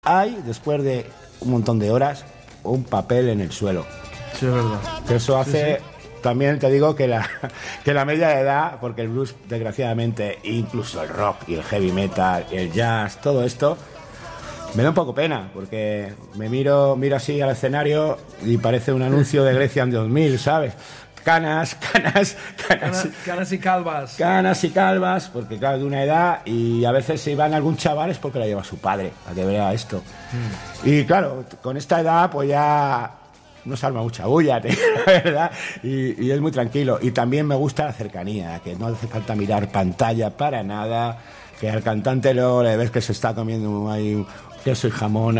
hay, después de un montón de horas, un papel en el suelo. Sí, es verdad. Que eso hace... Sí. También te digo que la media de edad, porque el blues, desgraciadamente, incluso el rock y el heavy metal y el jazz, todo esto, me da un poco pena, porque me miro así al escenario y parece un anuncio de Grecia en 2000, ¿sabes? Canas y calvas. Canas y calvas, porque claro, de una edad, y a veces si van algún chaval es porque la lleva su padre, a que vea esto. Y claro, con esta edad pues ya no se arma mucha bulla, ¿verdad? Y es muy tranquilo. Y también me gusta la cercanía, que no hace falta mirar pantalla para nada, que al cantante le ves que se está comiendo ahí queso y jamón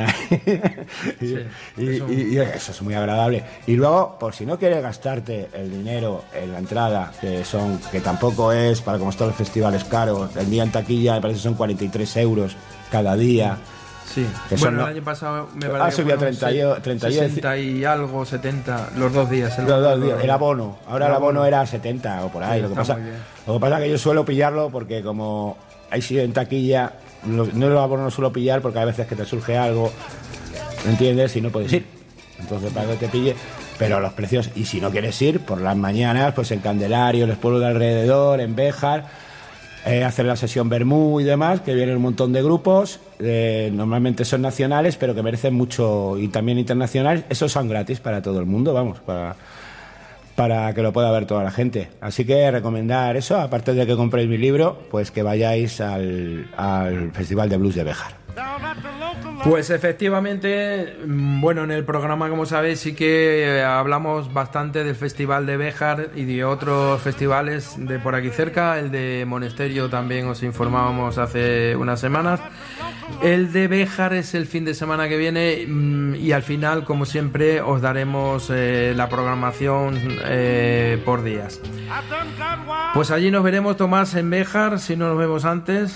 y eso es muy agradable. Y luego, por si no quieres gastarte el dinero en la entrada, que tampoco es, para como están los festivales caros, el día en taquilla me parece que son 43 euros cada día. Sí, que bueno, son, el año pasado me ha parece subido que 60 y algo, 70, los 2 días. Los 2 días, el abono. Ahora el abono era 70 o por ahí. Sí, lo que pasa es que yo suelo pillarlo porque como ahí sí en taquilla, no el abono no suelo pillar porque hay veces que te surge algo, ¿entiendes? Y no puedes ir. Entonces para que te pille, pero los precios, y si no quieres ir, por las mañanas, pues en Candelario, los pueblos de alrededor, en Béjar, hacer la sesión Bermú y demás, que vienen un montón de grupos, normalmente son nacionales, pero que merecen mucho, y también internacionales. Esos son gratis para todo el mundo, vamos, para que lo pueda ver toda la gente. Así que recomendar eso, aparte de que compréis mi libro, pues que vayáis al Festival de Blues de Béjar. Pues efectivamente, bueno, en el programa, como sabéis, sí que hablamos bastante del Festival de Béjar y de otros festivales de por aquí cerca. El de Monesterio también os informábamos hace unas semanas. El de Béjar es el fin de semana que viene y al final, como siempre, os daremos la programación por días. Pues allí nos veremos, Tomás, en Béjar, si no nos vemos antes.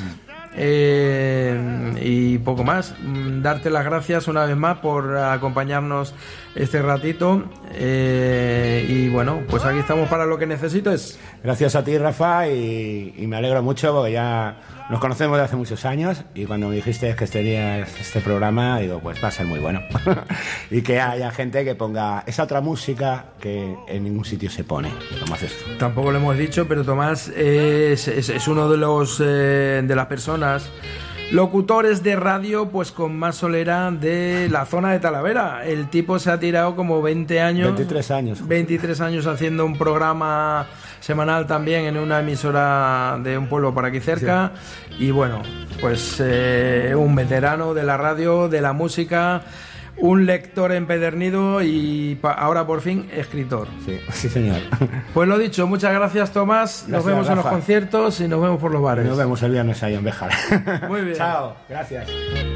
Y poco más. Darte las gracias una vez más por acompañarnos este ratito, y bueno, pues aquí estamos para lo que necesites. Gracias a ti, Rafa, y me alegro mucho porque ya nos conocemos de hace muchos años, y cuando me dijiste que tenías este programa, digo, pues va a ser muy bueno. Y que haya gente que ponga esa otra música que en ningún sitio se pone, como haces tú. Tampoco lo hemos dicho, pero Tomás es uno de los de las personas locutores de radio pues con más solera de la zona de Talavera. El tipo se ha tirado como 23 años haciendo un programa semanal también en una emisora de un pueblo por aquí cerca, sí. Y bueno, pues un veterano de la radio, de la música, un lector empedernido y ahora por fin escritor. Sí, señor. Pues lo dicho, muchas gracias, Tomás. Nos vemos, Rafa, en los conciertos y nos vemos por los bares. Nos vemos el viernes ahí en Béjar. Muy bien. Chao, gracias.